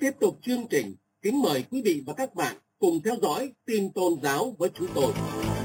tiếp tục chương trình, kính mời quý vị và các bạn cùng theo dõi tin tôn giáo với chúng tôi.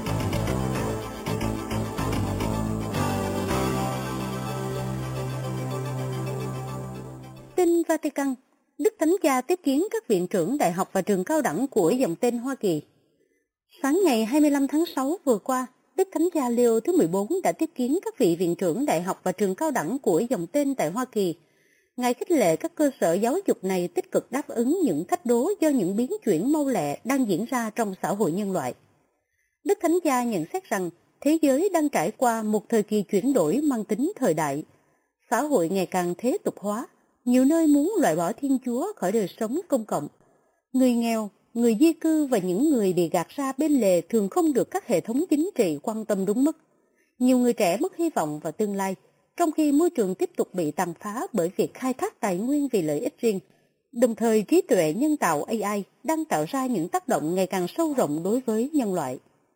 Tin Vatican, Đức Thánh Cha tiếp kiến các viện trưởng đại học và trường cao đẳng của dòng tên Hoa Kỳ. Sáng ngày 25 tháng 6 vừa qua, Đức Thánh Cha Leo thứ 14 đã tiếp kiến các vị viện trưởng đại học và trường cao đẳng của dòng tên tại Hoa Kỳ. Ngài khích lệ các cơ sở giáo dục này tích cực đáp ứng những thách đố do những biến chuyển mau lẹ đang diễn ra trong xã hội nhân loại. Đức Thánh Cha nhận xét rằng thế giới đang trải qua một thời kỳ chuyển đổi mang tính thời đại. Xã hội ngày càng thế tục hóa, nhiều nơi muốn loại bỏ Thiên Chúa khỏi đời sống công cộng. Người nghèo, người di cư và những người bị gạt ra bên lề thường không được các hệ thống chính trị quan tâm đúng mức. Nhiều người trẻ mất hy vọng vào tương lai, trong khi môi trường tiếp tục bị tàn phá bởi việc khai thác tài nguyên vì lợi ích riêng. Đồng thời, trí tuệ nhân tạo AI đang tạo ra những tác động ngày càng sâu rộng đối với nhân loại.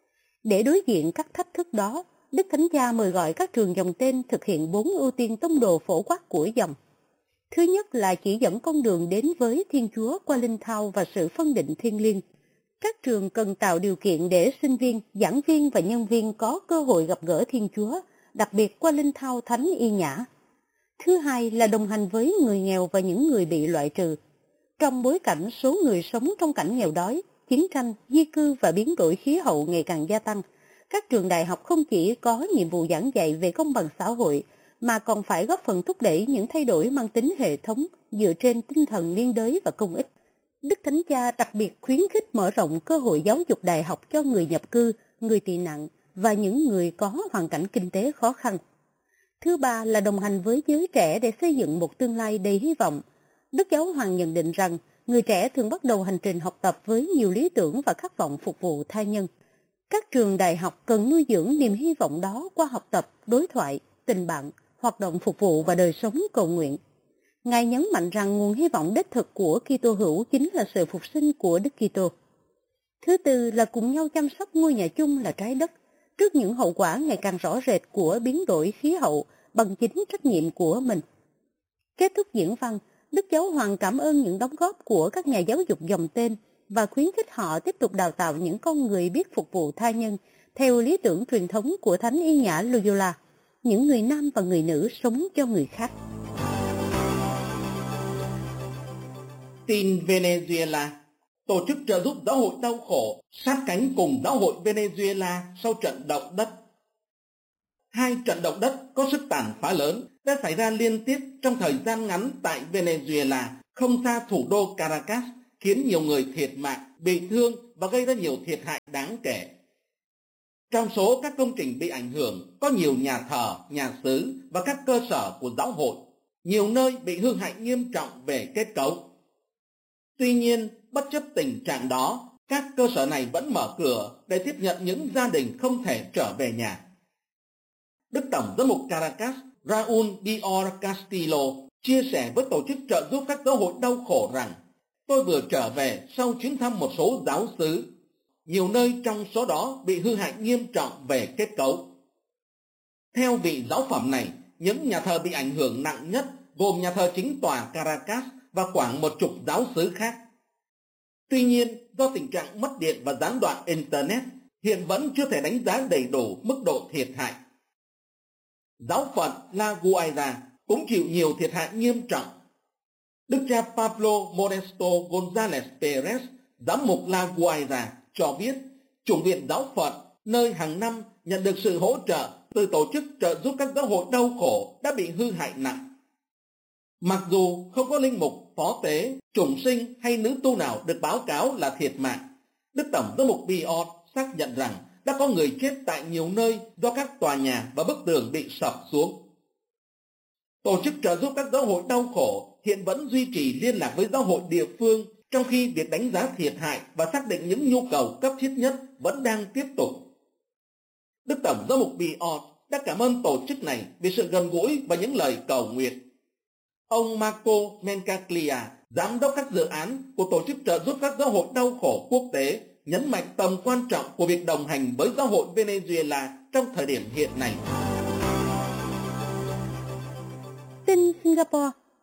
Để đối diện các thách thức đó, Đức Thánh Cha mời gọi các trường dòng tên thực hiện 4 ưu tiên tông đồ phổ quát của dòng. Thứ nhất là chỉ dẫn con đường đến với Thiên Chúa qua linh thao và sự phân định thiêng liêng. Các trường cần tạo điều kiện để sinh viên, giảng viên và nhân viên có cơ hội gặp gỡ Thiên Chúa, đặc biệt qua linh thao thánh y nhã. Thứ hai là đồng hành với người nghèo và những người bị loại trừ. Trong bối cảnh số người sống trong cảnh nghèo đói, chiến tranh, di cư và biến đổi khí hậu ngày càng gia tăng, các trường đại học không chỉ có nhiệm vụ giảng dạy về công bằng xã hội, mà còn phải góp phần thúc đẩy những thay đổi mang tính hệ thống dựa trên tinh thần liên đới và công ích. Đức Thánh Cha đặc biệt khuyến khích mở rộng cơ hội giáo dục đại học cho người nhập cư, người tị nạn và những người có hoàn cảnh kinh tế khó khăn. Thứ ba là đồng hành với giới trẻ để xây dựng một tương lai đầy hy vọng. Đức Giáo Hoàng nhận định rằng người trẻ thường bắt đầu hành trình học tập với nhiều lý tưởng và khát vọng phục vụ tha nhân. Các trường đại học cần nuôi dưỡng niềm hy vọng đó qua học tập, đối thoại, tình bạn, hoạt động phục vụ và đời sống cầu nguyện. Ngài nhấn mạnh rằng nguồn hy vọng đích thực của Kitô hữu chính là sự phục sinh của Đức Kitô. Thứ tư là cùng nhau chăm sóc ngôi nhà chung là trái đất, trước những hậu quả ngày càng rõ rệt của biến đổi khí hậu bằng chính trách nhiệm của mình. Kết thúc diễn văn, Đức Giáo Hoàng cảm ơn những đóng góp của các nhà giáo dục dòng tên và khuyến khích họ tiếp tục đào tạo những con người biết phục vụ tha nhân theo lý tưởng truyền thống của Thánh Y Nhã Loyola, những người nam và người nữ sống cho người khác. Tin Venezuela, tổ chức trợ giúp giáo hội đau khổ sát cánh cùng giáo hội Venezuela sau trận động đất. Hai trận động đất có sức tàn phá lớn đã xảy ra liên tiếp trong thời gian ngắn tại Venezuela, không xa thủ đô Caracas, khiến nhiều người thiệt mạng, bị thương và gây ra nhiều thiệt hại đáng kể. Trong số các công trình bị ảnh hưởng có nhiều nhà thờ, nhà xứ và các cơ sở của giáo hội. Nhiều nơi bị hư hại nghiêm trọng về kết cấu. Tuy nhiên, bất chấp tình trạng đó, các cơ sở này vẫn mở cửa để tiếp nhận những gia đình không thể trở về nhà. Đức Tổng giám mục Caracas Raúl Dior Castillo chia sẻ với tổ chức trợ giúp các giáo hội đau khổ rằng: tôi vừa trở về sau chuyến thăm một số giáo xứ. Nhiều nơi trong số đó bị hư hại nghiêm trọng về kết cấu. Theo vị giáo phẩm này, những nhà thờ bị ảnh hưởng nặng nhất gồm nhà thờ chính tòa Caracas và khoảng 10 giáo xứ khác. Tuy nhiên, do tình trạng mất điện và gián đoạn Internet, hiện vẫn chưa thể đánh giá đầy đủ mức độ thiệt hại. Giáo phận La Guaira cũng chịu nhiều thiệt hại nghiêm trọng. Đức cha Pablo Modesto González Pérez, giám mục La Guaira, cho biết chủng viện giáo phận, nơi hàng năm nhận được sự hỗ trợ từ tổ chức trợ giúp các giáo hội đau khổ, đã bị hư hại nặng. Mặc dù không có linh mục, phó tế, chủng sinh hay nữ tu nào được báo cáo là thiệt mạng, Đức Tổng giám mục Biot xác nhận rằng đã có người chết tại nhiều nơi do các tòa nhà và bức tường bị sập xuống. Tổ chức trợ giúp các giáo hội đau khổ hiện vẫn duy trì liên lạc với giáo hội địa phương, trong khi việc đánh giá thiệt hại và xác định những nhu cầu cấp thiết nhất vẫn đang tiếp tục. Đức Tổng giám mục Biot đã cảm ơn tổ chức này vì sự gần gũi và những lời cầu nguyện. Ông Marco Mencaglia, giám đốc các dự án của tổ chức trợ giúp các giáo hội đau khổ quốc tế, nhấn mạnh tầm quan trọng của việc đồng hành với giáo hội Venezuela trong thời điểm hiện nay. Tin Singapore,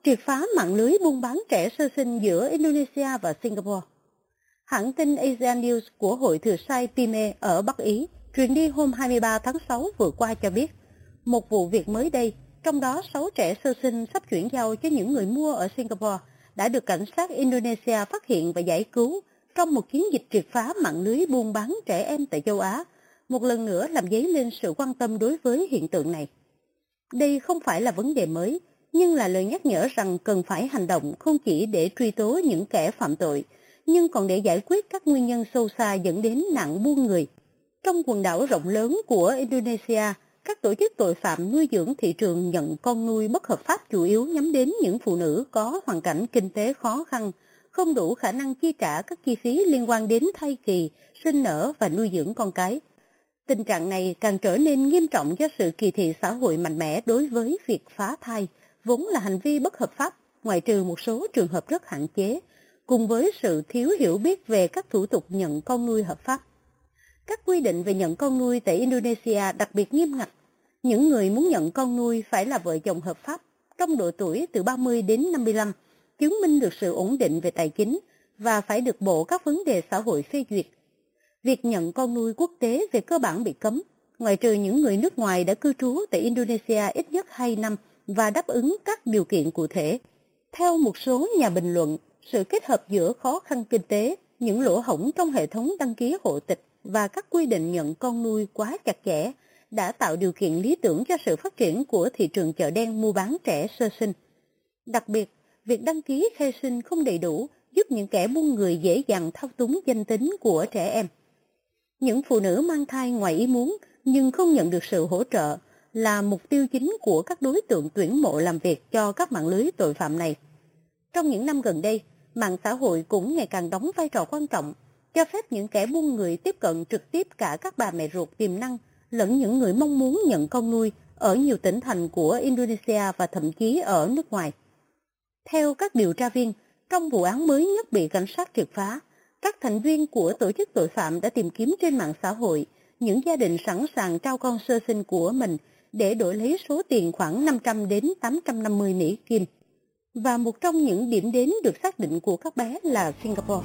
triệt phá mạng lưới buôn bán trẻ sơ sinh giữa Indonesia và Singapore. Hãng tin Asia News của Hội Thừa Sai Time ở Bắc Ý truyền đi hôm 23 tháng 6 vừa qua cho biết, một vụ việc mới đây, trong đó 6 trẻ sơ sinh sắp chuyển giao cho những người mua ở Singapore, đã được cảnh sát Indonesia phát hiện và giải cứu trong một chiến dịch triệt phá mạng lưới buôn bán trẻ em tại châu Á, một lần nữa làm dấy lên sự quan tâm đối với hiện tượng này. Đây không phải là vấn đề mới, nhưng là lời nhắc nhở rằng cần phải hành động không chỉ để truy tố những kẻ phạm tội, nhưng còn để giải quyết các nguyên nhân sâu xa dẫn đến nạn buôn người. Trong quần đảo rộng lớn của Indonesia, các tổ chức tội phạm nuôi dưỡng thị trường nhận con nuôi bất hợp pháp chủ yếu nhắm đến những phụ nữ có hoàn cảnh kinh tế khó khăn, không đủ khả năng chi trả các chi phí liên quan đến thai kỳ, sinh nở và nuôi dưỡng con cái. Tình trạng này càng trở nên nghiêm trọng do sự kỳ thị xã hội mạnh mẽ đối với việc phá thai, vốn là hành vi bất hợp pháp, ngoại trừ một số trường hợp rất hạn chế, cùng với sự thiếu hiểu biết về các thủ tục nhận con nuôi hợp pháp. Các quy định về nhận con nuôi tại Indonesia đặc biệt nghiêm ngặt. Những người muốn nhận con nuôi phải là vợ chồng hợp pháp, trong độ tuổi từ 30 đến 55, chứng minh được sự ổn định về tài chính và phải được Bộ các vấn đề xã hội phê duyệt. Việc nhận con nuôi quốc tế về cơ bản bị cấm, ngoại trừ những người nước ngoài đã cư trú tại Indonesia ít nhất 2 năm và đáp ứng các điều kiện cụ thể. Theo một số nhà bình luận, sự kết hợp giữa khó khăn kinh tế, những lỗ hổng trong hệ thống đăng ký hộ tịch và các quy định nhận con nuôi quá chặt chẽ đã tạo điều kiện lý tưởng cho sự phát triển của thị trường chợ đen mua bán trẻ sơ sinh. Đặc biệt, việc đăng ký khai sinh không đầy đủ giúp những kẻ buôn người dễ dàng thao túng danh tính của trẻ em. Những phụ nữ mang thai ngoài ý muốn nhưng không nhận được sự hỗ trợ là mục tiêu chính của các đối tượng tuyển mộ làm việc cho các mạng lưới tội phạm này. Trong những năm gần đây, mạng xã hội cũng ngày càng đóng vai trò quan trọng, cho phép những kẻ buôn người tiếp cận trực tiếp cả các bà mẹ ruột tiềm năng lẫn những người mong muốn nhận con nuôi ở nhiều tỉnh thành của Indonesia và thậm chí ở nước ngoài. Theo các điều tra viên, trong vụ án mới nhất bị cảnh sát triệt phá, các thành viên của tổ chức tội phạm đã tìm kiếm trên mạng xã hội những gia đình sẵn sàng trao con sơ sinh của mình để đổi lấy số tiền khoảng 500 đến 850 Mỹ Kim. Và một trong những điểm đến được xác định của các bé là Singapore.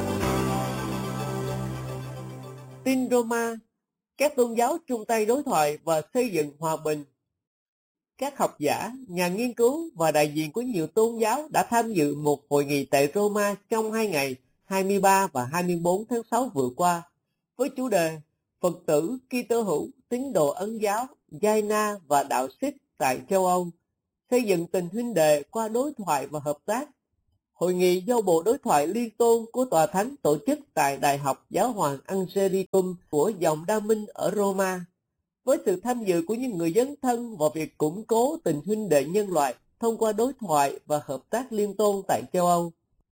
Tin Roma, các tôn giáo chung tay đối thoại và xây dựng hòa bình. Các học giả, nhà nghiên cứu và đại diện của nhiều tôn giáo đã tham dự một hội nghị tại Roma trong 2 ngày 23 và 24 tháng 6 vừa qua, với chủ đề Phật tử, Kitô hữu, tín đồ Ấn giáo, Jaina và đạo Sikh tại châu Âu, xây dựng tình huynh đệ qua đối thoại và hợp tác. Hội nghị do Bộ Đối thoại Liên tôn của Tòa Thánh tổ chức tại Đại học Giáo hoàng Angelicum của dòng Đa Minh ở Roma, với sự tham dự của những người dấn thân vào việc củng cố tình huynh đệ nhân loại thông qua đối thoại và hợp tác liên tôn tại châu Âu.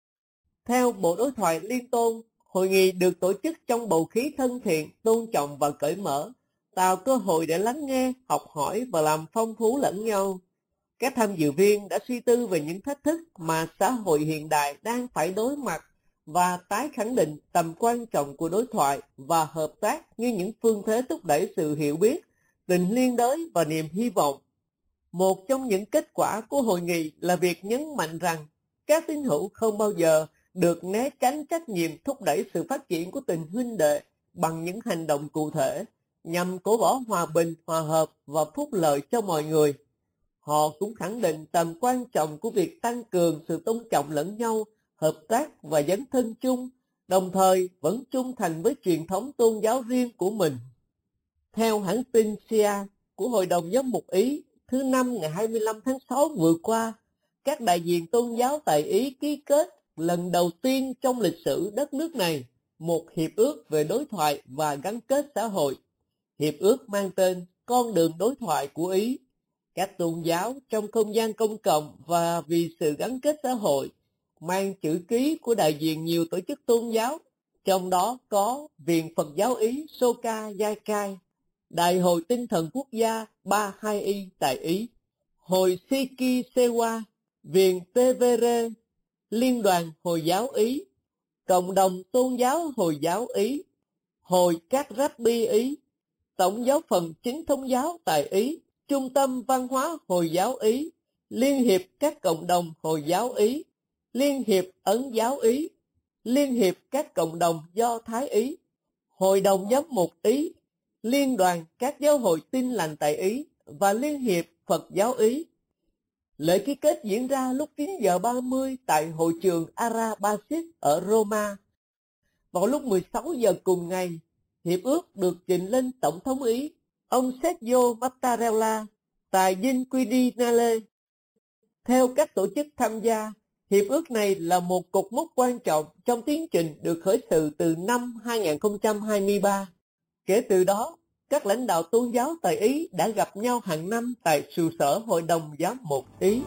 Theo Bộ Đối thoại Liên tôn, hội nghị được tổ chức trong bầu khí thân thiện, tôn trọng và cởi mở, tạo cơ hội để lắng nghe, học hỏi và làm phong phú lẫn nhau. Các tham dự viên đã suy tư về những thách thức mà xã hội hiện đại đang phải đối mặt và tái khẳng định tầm quan trọng của đối thoại và hợp tác như những phương thế thúc đẩy sự hiểu biết, tình liên đới và niềm hy vọng. Một trong những kết quả của hội nghị là việc nhấn mạnh rằng các tín hữu không bao giờ được né tránh trách nhiệm thúc đẩy sự phát triển của tình huynh đệ bằng những hành động cụ thể nhằm cổ võ hòa bình, hòa hợp và phúc lợi cho mọi người. Họ cũng khẳng định tầm quan trọng của việc tăng cường sự tôn trọng lẫn nhau, hợp tác và dấn thân chung, đồng thời vẫn trung thành với truyền thống tôn giáo riêng của mình. Theo hãng tin SIA của Hội đồng Giám mục Ý, thứ Năm ngày 25 tháng 6 vừa qua, các đại diện tôn giáo tại Ý ký kết lần đầu tiên trong lịch sử đất nước này một hiệp ước về đối thoại và gắn kết xã hội. Hiệp ước mang tên Con đường đối thoại của Ý. Các tôn giáo trong không gian công cộng và vì sự gắn kết xã hội mang chữ ký của đại diện nhiều tổ chức tôn giáo, trong đó có Viện Phật giáo Ý Soka Gakkai, Đại hội Tinh thần Quốc gia 32I tại Ý, Hội Sikhi Sewa, Viện Tevere, Liên đoàn Hồi giáo Ý, Cộng đồng Tôn giáo Hồi giáo Ý, Hội các Rabbi Ý, Tổng giáo phận Chính thống giáo tại Ý, Trung tâm Văn hóa Hồi giáo Ý, Liên hiệp các cộng đồng Hồi giáo Ý, Liên hiệp Ấn giáo Ý, Liên hiệp các cộng đồng Do Thái Ý, Hội đồng Giám mục Ý, Liên đoàn các giáo hội Tin lành tại Ý và Liên hiệp Phật giáo Ý. Lễ ký kết diễn ra lúc 9 giờ 30 tại hội trường Arabasis ở Roma. Vào lúc 16 giờ cùng ngày, hiệp ước được trình lên Tổng thống Ý, ông Sergio Mattarella, tại Quirinale. Theo các tổ chức tham gia, hiệp ước này là một cột mốc quan trọng trong tiến trình được khởi sự từ năm 2023. Kể từ đó, các lãnh đạo tôn giáo tại Ý đã gặp nhau hàng năm tại trụ sở Hội đồng Giám mục Ý.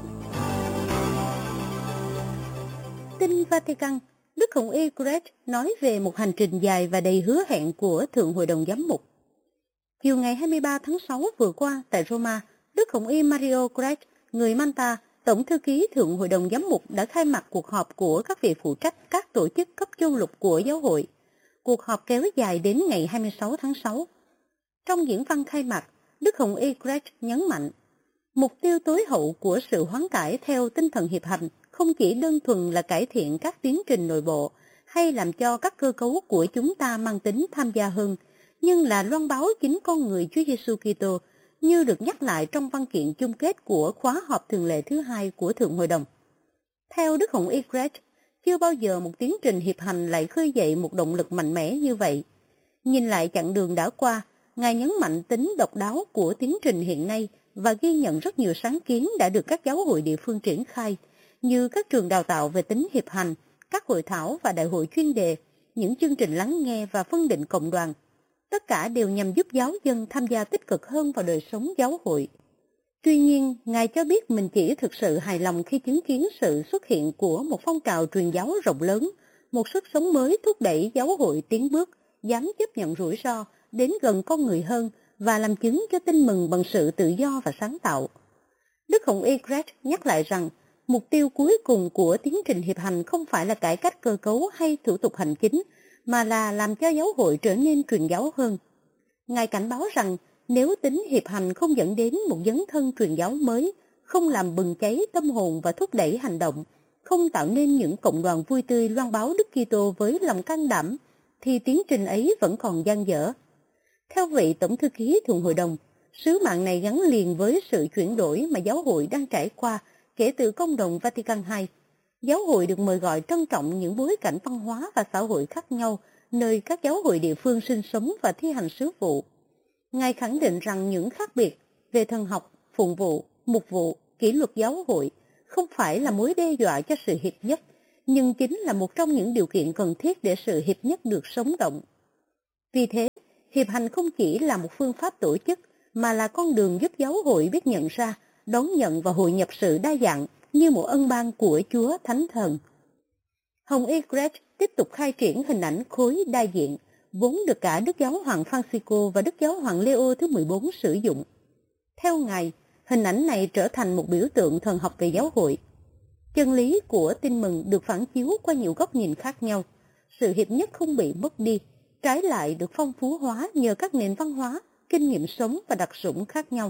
Tin Vatican, Đức Hồng Y Greg nói về một hành trình dài và đầy hứa hẹn của Thượng Hội đồng Giám mục. Chiều ngày 23 tháng 6 vừa qua tại Roma, Đức Hồng Y Mario Greg, người Manta, Tổng thư ký Thượng Hội đồng Giám mục đã khai mạc cuộc họp của các vị phụ trách các tổ chức cấp châu lục của giáo hội. Cuộc họp kéo dài đến ngày 26 tháng 6. Trong diễn văn khai mạc, Đức Hồng Y Greg nhấn mạnh, mục tiêu tối hậu của sự hoán cải theo tinh thần hiệp hành không chỉ đơn thuần là cải thiện các tiến trình nội bộ hay làm cho các cơ cấu của chúng ta mang tính tham gia hơn, nhưng là loan báo chính con người Chúa Giêsu Kitô như được nhắc lại trong văn kiện chung kết của khóa họp thường lệ thứ 2 của Thượng Hội đồng. Theo Đức Hồng Y Greg, chưa bao giờ một tiến trình hiệp hành lại khơi dậy một động lực mạnh mẽ như vậy. Nhìn lại chặng đường đã qua, Ngài nhấn mạnh tính độc đáo của tiến trình hiện nay và ghi nhận rất nhiều sáng kiến đã được các giáo hội địa phương triển khai, như các trường đào tạo về tính hiệp hành, các hội thảo và đại hội chuyên đề, những chương trình lắng nghe và phân định cộng đoàn. Tất cả đều nhằm giúp giáo dân tham gia tích cực hơn vào đời sống giáo hội. Tuy nhiên, Ngài cho biết mình chỉ thực sự hài lòng khi chứng kiến sự xuất hiện của một phong trào truyền giáo rộng lớn, một sức sống mới thúc đẩy giáo hội tiến bước, dám chấp nhận rủi ro, đến gần con người hơn và làm chứng cho tin mừng bằng sự tự do và sáng tạo. Đức Hồng Y Greg nhắc lại rằng, mục tiêu cuối cùng của tiến trình hiệp hành không phải là cải cách cơ cấu hay thủ tục hành chính, mà là làm cho giáo hội trở nên truyền giáo hơn. Ngài cảnh báo rằng, nếu tính hiệp hành không dẫn đến một dấn thân truyền giáo mới, không làm bừng cháy tâm hồn và thúc đẩy hành động, không tạo nên những cộng đoàn vui tươi loan báo Đức Kitô với lòng can đảm, thì tiến trình ấy vẫn còn dang dở. Theo vị Tổng thư ký Thượng Hội đồng, sứ mạng này gắn liền với sự chuyển đổi mà giáo hội đang trải qua kể từ Công đồng Vatican II. Giáo hội được mời gọi trân trọng những bối cảnh văn hóa và xã hội khác nhau nơi các giáo hội địa phương sinh sống và thi hành sứ vụ. Ngài khẳng định rằng những khác biệt về thần học, phụng vụ, mục vụ, kỷ luật giáo hội không phải là mối đe dọa cho sự hiệp nhất, nhưng chính là một trong những điều kiện cần thiết để sự hiệp nhất được sống động. Vì thế, hiệp hành không chỉ là một phương pháp tổ chức, mà là con đường giúp giáo hội biết nhận ra, đón nhận và hội nhập sự đa dạng như một ân ban của Chúa Thánh Thần. Hồng Y Greg tiếp tục khai triển hình ảnh khối đa diện, vốn được cả Đức Giáo Hoàng Francisco và Đức Giáo Hoàng Leo thứ 14 sử dụng. Theo Ngài, hình ảnh này trở thành một biểu tượng thần học về giáo hội. Chân lý của tin mừng được phản chiếu qua nhiều góc nhìn khác nhau. Sự hiệp nhất không bị mất đi, trái lại được phong phú hóa nhờ các nền văn hóa, kinh nghiệm sống và đặc dụng khác nhau.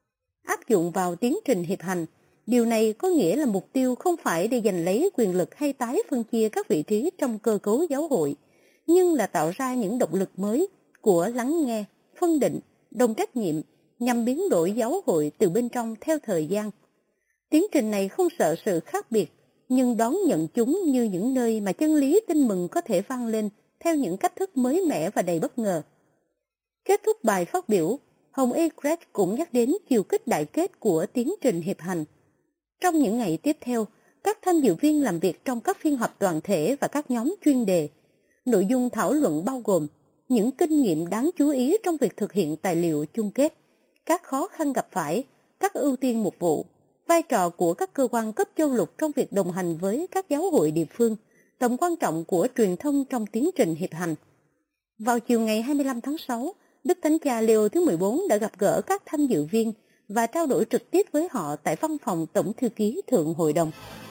Áp dụng vào tiến trình hiệp hành, điều này có nghĩa là mục tiêu không phải để giành lấy quyền lực hay tái phân chia các vị trí trong cơ cấu giáo hội, nhưng là tạo ra những động lực mới của lắng nghe, phân định, đồng trách nhiệm nhằm biến đổi giáo hội từ bên trong theo thời gian. Tiến trình này không sợ sự khác biệt, nhưng đón nhận chúng như những nơi mà chân lý tin mừng có thể vang lên theo những cách thức mới mẻ và đầy bất ngờ. Kết thúc bài phát biểu, Hồng Y Greg cũng nhắc đến chiều kích đại kết của tiến trình hiệp hành. Trong những ngày tiếp theo, các tham dự viên làm việc trong các phiên họp toàn thể và các nhóm chuyên đề. Nội dung thảo luận bao gồm những kinh nghiệm đáng chú ý trong việc thực hiện tài liệu chung kết, các khó khăn gặp phải, các ưu tiên mục vụ, vai trò của các cơ quan cấp châu lục trong việc đồng hành với các giáo hội địa phương, tầm quan trọng của truyền thông trong tiến trình hiệp hành. Vào chiều ngày 25 tháng 6, Đức Thánh Cha Leo thứ 14 đã gặp gỡ các tham dự viên và trao đổi trực tiếp với họ tại văn phòng Tổng thư ký Thượng Hội đồng.